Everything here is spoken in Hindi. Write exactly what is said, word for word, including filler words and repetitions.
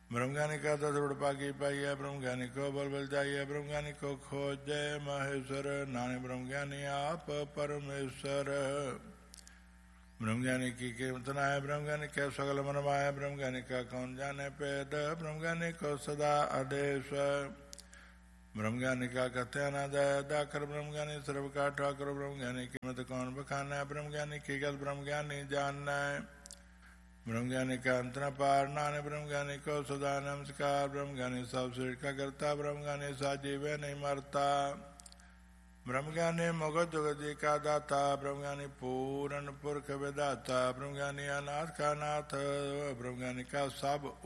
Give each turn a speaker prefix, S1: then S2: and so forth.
S1: ब्रह्मज्ञानी का दसुड़ पाकी पाइय ब्रह्मज्ञानी को बल बल जाइए ब्रह्मज्ञानी को खोजे महेश्वर नाने ब्रह्मज्ञानी आप परमेश्वर ब्रह्मज्ञानी की कीमत ना है ब्रह्मज्ञानी के सगल मनमाय ब्रह्मज्ञानी का कौन जाने पेद ब्रह्मज्ञानी को सदा आदेश ब्रह्मज्ञानी का कहते अनादय दाकर ब्रह्मज्ञानी सर्व का ठाकुर ब्रह्मज्ञानी कीमत कौन बखाना है ब्रह्मज्ञानी की गल ब्रह्मज्ञानी जानना है ब्रह्मज्ञानी का अंतरा पार नाने ब्रह्मज्ञानी को सदा नमस्कार ब्रह्मज्ञानी सब सृष्टि का करता ब्रह्मज्ञानी साजीवे नहीं मरता ब्रह्मज्ञानी मोगत जुगति का दाता ब्रह्मज्ञानी पूर्ण पुरख विदाता ब्रह्मज्ञानी अनाथ का नाथ ब्रह्मज्ञानी का सब